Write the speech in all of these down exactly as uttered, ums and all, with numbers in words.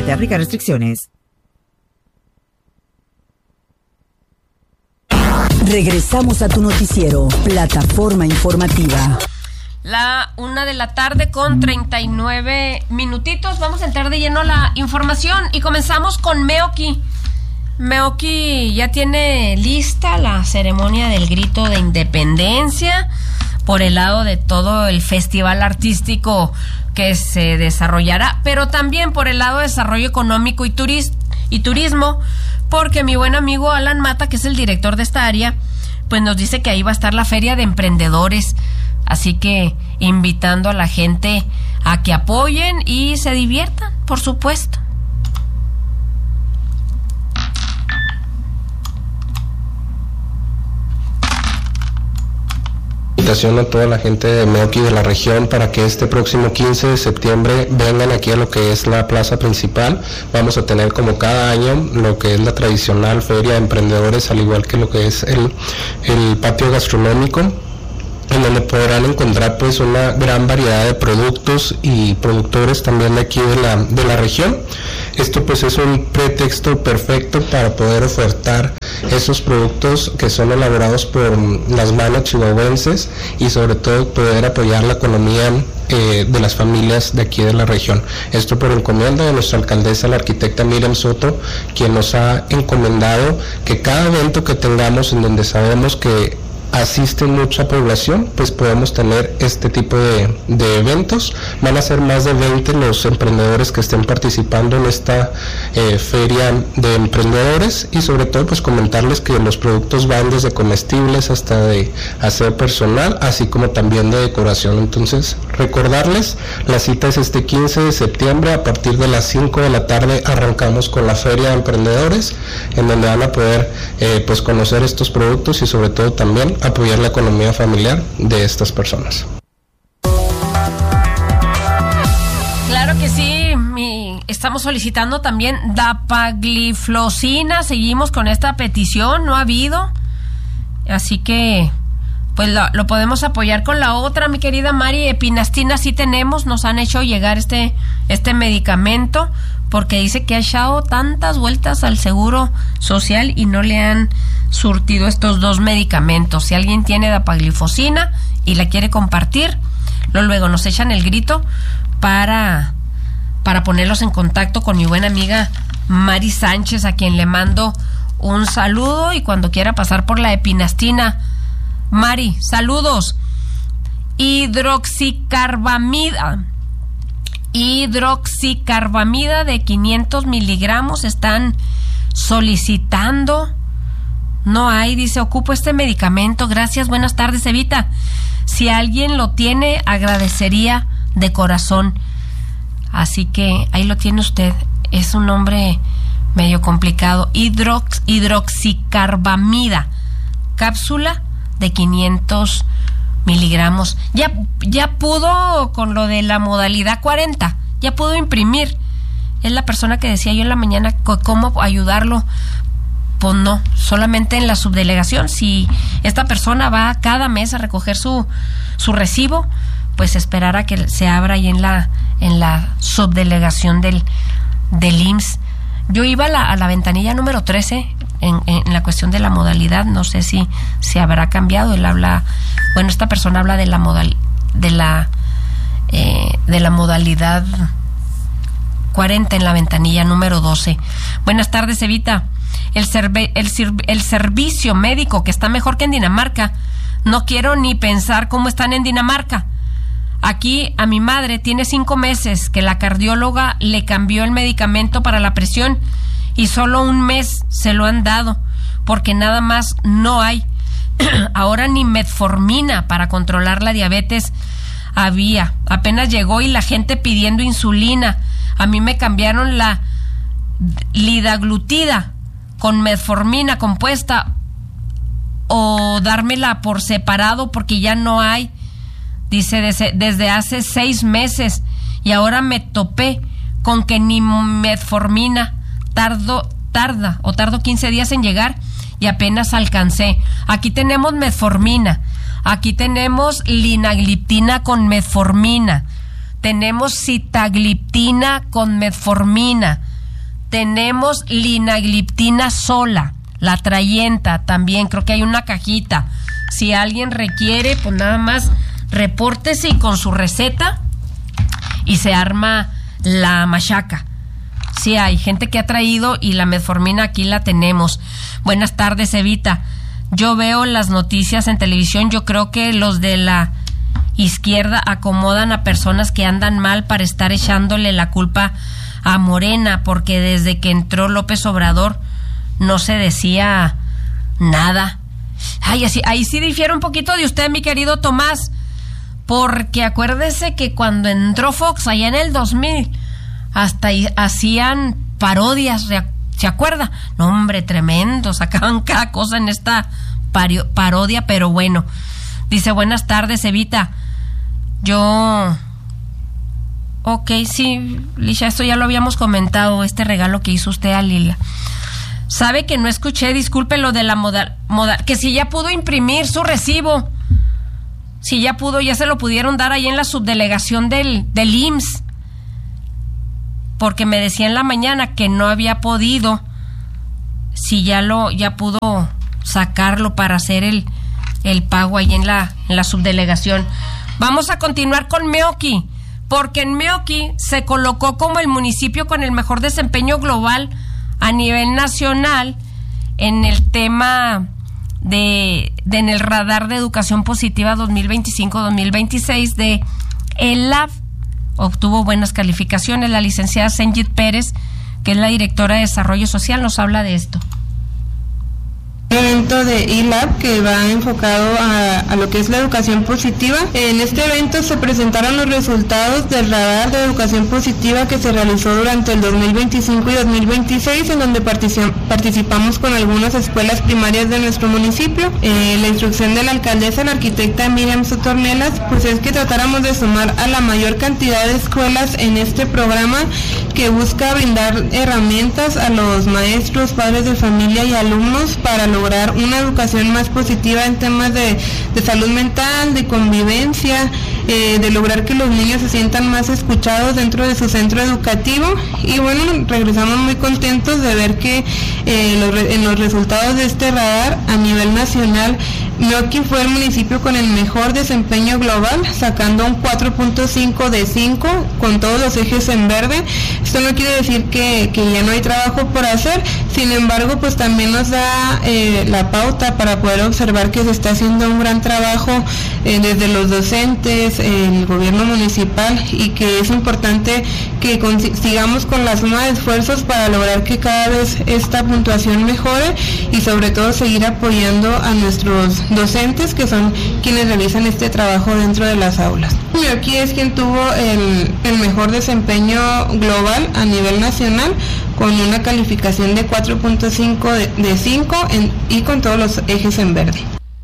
Se aplican restricciones. Regresamos a tu noticiero, Plataforma Informativa. La una de la tarde con treinta y nueve minutitos. Vamos a entrar de lleno a la información y comenzamos con Meoki. Meoki ya tiene lista la ceremonia del grito de independencia por el lado de todo el festival artístico que se desarrollará, pero también por el lado de desarrollo económico y, turis- y turismo, porque mi buen amigo Alan Mata, que es el director de esta área, pues nos dice que ahí va a estar la feria de emprendedores, así que invitando a la gente a que apoyen y se diviertan, por supuesto. Invitación a toda la gente de Meoki de la región para que este próximo quince de septiembre vengan aquí a lo que es la plaza principal. Vamos a tener como cada año lo que es la tradicional feria de emprendedores, al igual que lo que es el, el patio gastronómico, en donde podrán encontrar pues una gran variedad de productos y productores también de aquí de la, de la región. Esto pues es un pretexto perfecto para poder ofertar esos productos que son elaborados por las manos chihuahuenses y sobre todo poder apoyar la economía eh, de las familias de aquí de la región. Esto por encomienda de nuestra alcaldesa, la arquitecta Miriam Soto, quien nos ha encomendado que cada evento que tengamos en donde sabemos que asiste mucha población, pues podemos tener este tipo de, de eventos. Van a ser más de veinte los emprendedores que estén participando en esta eh, feria de emprendedores, y sobre todo pues comentarles que los productos van desde comestibles hasta de aseo personal, así como también de decoración. Entonces recordarles, la cita es este quince de septiembre, a partir de las cinco de la tarde arrancamos con la feria de emprendedores, en donde van a poder eh, pues conocer estos productos y sobre todo también apoyar la economía familiar de estas personas. Claro que sí, mi, estamos solicitando también dapagliflozina, seguimos con esta petición, no ha habido, así que pues lo, lo podemos apoyar con la otra, mi querida Mari. Epinastina sí tenemos, nos han hecho llegar este, este medicamento, porque dice que ha echado tantas vueltas al Seguro Social y no le han surtido estos dos medicamentos. Si alguien tiene dapagliflozina y la quiere compartir, luego, luego nos echan el grito para, para ponerlos en contacto con mi buena amiga Mari Sánchez, a quien le mando un saludo, y cuando quiera pasar por la epinastina, Mari, saludos. Hidroxicarbamida hidroxicarbamida de quinientos miligramos están solicitando. No hay, dice, ocupo este medicamento. Gracias, buenas tardes, Evita. Si alguien lo tiene, agradecería de corazón. Así que ahí lo tiene usted. Es un nombre medio complicado. Hidrox, hidroxicarbamida, cápsula de quinientos miligramos. Ya, ya pudo con lo de la modalidad cuarenta. Ya pudo imprimir. Es la persona que decía yo en la mañana cómo ayudarlo. Pues no, solamente en la subdelegación. Si esta persona va cada mes a recoger su, su recibo, pues esperar a que se abra ahí en la, en la subdelegación del, del I M S S. Yo iba a la, a la ventanilla número trece en, en la cuestión de la modalidad. No sé si se habrá cambiado. Él habla, bueno, esta persona habla de la modal, de la eh, de la modalidad cuarenta en la ventanilla número doce. Buenas tardes, Evita. El, serve, el, el servicio médico que está mejor que en Dinamarca. No quiero ni pensar cómo están en Dinamarca. Aquí a mi madre tiene cinco meses que la cardióloga le cambió el medicamento para la presión y solo un mes se lo han dado porque nada más no hay. Ahora ni metformina para controlar la diabetes había. Apenas llegó y la gente pidiendo insulina. A mí me cambiaron la lidaglutida con metformina compuesta o dármela por separado porque ya no hay. Dice, desde, desde hace seis meses y ahora me topé con que ni metformina tardo, tarda o tardo quince días en llegar y apenas alcancé. Aquí tenemos metformina, aquí tenemos linagliptina con metformina, tenemos sitagliptina con metformina, tenemos linagliptina sola, la Trayenta también, creo que hay una cajita. Si alguien requiere, pues nada más repórtese y con su receta y se arma la machaca. Sí, hay gente que ha traído y la metformina aquí la tenemos. Buenas tardes, Evita. Yo veo las noticias en televisión, yo creo que los de la izquierda acomodan a personas que andan mal para estar echándole la culpa a Morena, porque desde que entró López Obrador no se decía nada. Ay, así, ahí sí difiere un poquito de usted, mi querido Tomás, porque acuérdese que cuando entró Fox allá en el dos mil, hasta ahí hacían parodias, ¿se acuerda? No, hombre, tremendo, sacaban cada cosa en esta pario, parodia, pero bueno. Dice, buenas tardes, Evita. Yo... Ok, sí, Lisha, esto ya lo habíamos comentado, este regalo que hizo usted a Lila. Sabe que no escuché, disculpe, lo de la modal, modal, que si ya pudo imprimir su recibo, si ya pudo, ya se lo pudieron dar ahí en la subdelegación del, del I M S S, porque me decía en la mañana que no había podido, si ya lo, ya pudo sacarlo para hacer el, el pago ahí en la, en la subdelegación. Vamos a continuar con Meoqui, porque en Meoqui se colocó como el municipio con el mejor desempeño global a nivel nacional en el tema de, de en el radar de educación positiva dos mil veinticinco dos mil veintiséis de E L A B. Obtuvo buenas calificaciones. La licenciada Senjit Pérez, que es la directora de Desarrollo Social, nos habla de esto. Un evento de E L A B que va enfocado a, a lo que es la educación positiva. En este evento se presentaron los resultados del radar de educación positiva que se realizó durante el dos mil veinticinco y dos mil veintiséis, en donde particip- participamos con algunas escuelas primarias de nuestro municipio. Eh, la instrucción de la alcaldesa, la arquitecta Miriam Sotornelas, pues es que tratáramos de sumar a la mayor cantidad de escuelas en este programa que busca brindar herramientas a los maestros, padres de familia y alumnos para lograr una educación más positiva en temas de, de salud mental, de convivencia, eh, de lograr que los niños se sientan más escuchados dentro de su centro educativo. Y bueno, regresamos muy contentos de ver que eh, los, en los resultados de este radar a nivel nacional, Meoqui fue el municipio con el mejor desempeño global, sacando un cuatro punto cinco de cinco con todos los ejes en verde. Esto no quiere decir que, que ya no hay trabajo por hacer, sin embargo, pues también nos da eh, la pauta para poder observar que se está haciendo un gran trabajo eh, desde los docentes, el gobierno municipal, y que es importante que con, sigamos con la suma de esfuerzos para lograr que cada vez esta puntuación mejore y sobre todo seguir apoyando a nuestros docentes, que son quienes realizan este trabajo dentro de las aulas. Meoqui es quien tuvo el, el mejor desempeño global a nivel nacional, con una calificación de cuatro punto cinco de, de cinco en, y con todos los ejes en verde.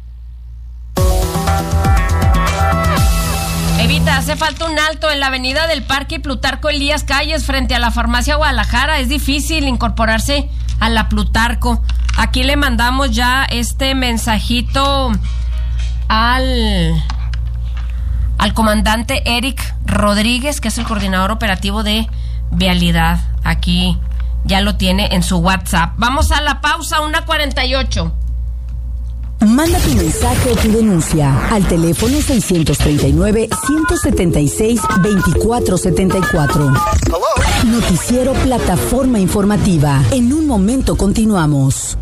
Evita, hace falta un alto en la avenida del Parque y Plutarco Elías Calles frente a la farmacia Guadalajara. Es difícil incorporarse a la Plutarco. Aquí le mandamos ya este mensajito al, al comandante Eric Rodríguez, que es el coordinador operativo de Vialidad. Aquí ya lo tiene en su WhatsApp. Vamos a la pausa, una cuarenta y ocho. Manda tu mensaje o tu denuncia al teléfono seiscientos treinta y nueve, ciento setenta y seis, veinticuatro setenta y cuatro. Noticiero Plataforma Informativa. En un momento continuamos.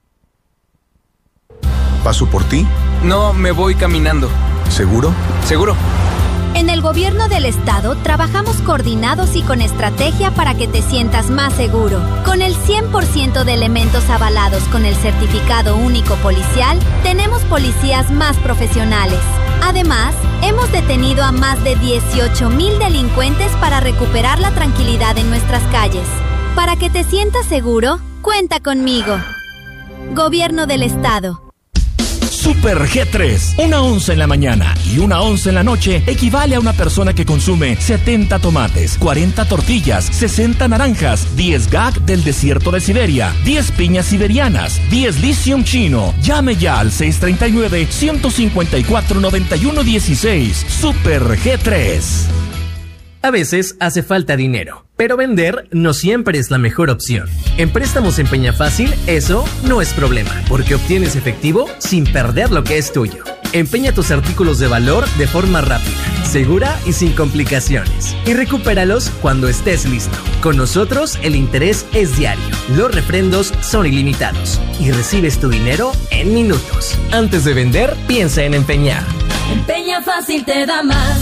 ¿Paso por ti? No, me voy caminando. ¿Seguro? ¿Seguro? En el gobierno del estado trabajamos coordinados y con estrategia para que te sientas más seguro. Con el cien por ciento de elementos avalados con el certificado único policial, tenemos policías más profesionales. Además, hemos detenido a más de dieciocho mil delincuentes para recuperar la tranquilidad en nuestras calles. Para que te sientas seguro, cuenta conmigo. Gobierno del estado. Super G tres. Una onza en la mañana y una onza en la noche equivale a una persona que consume setenta tomates, cuarenta tortillas, sesenta naranjas, diez gag del desierto de Siberia, diez piñas siberianas, diez lithium chino. Llame ya al seis tres nueve, uno cinco cuatro, nueve uno uno seis. Super G tres. A veces hace falta dinero. Pero vender no siempre es la mejor opción. En Préstamos Empeña Fácil, eso no es problema, porque obtienes efectivo sin perder lo que es tuyo. Empeña tus artículos de valor de forma rápida, segura y sin complicaciones. Y recupéralos cuando estés listo. Con nosotros el interés es diario. Los refrendos son ilimitados. Y recibes tu dinero en minutos. Antes de vender, piensa en empeñar. Empeña Fácil te da más.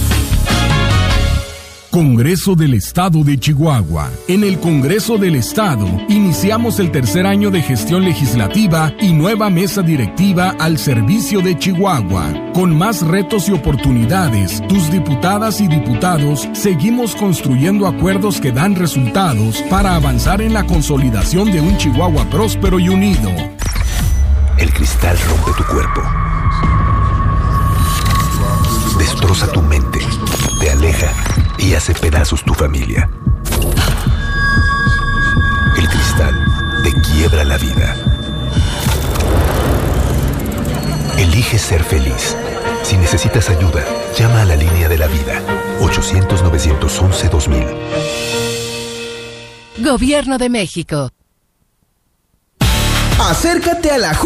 Congreso del Estado de Chihuahua. En el Congreso del Estado iniciamos el tercer año de gestión legislativa y nueva mesa directiva al servicio de Chihuahua. Con más retos y oportunidades, tus diputadas y diputados seguimos construyendo acuerdos que dan resultados para avanzar en la consolidación de un Chihuahua próspero y unido. El cristal rompe tu cuerpo. Destroza tu mente, te aleja y hace pedazos tu familia. El cristal te quiebra la vida. Elige ser feliz. Si necesitas ayuda, llama a la línea de la vida. ochocientos, novecientos once, dos mil. Gobierno de México. Acércate a la